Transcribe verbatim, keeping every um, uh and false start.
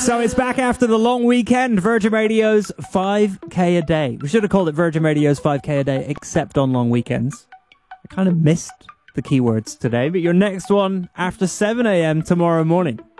So it's back after the long weekend. Virgin Radio's five K a day. We should have called it Virgin Radio's five K a day, except on long weekends. I kind of missed the keywords today, but your next one after seven a.m. tomorrow morning.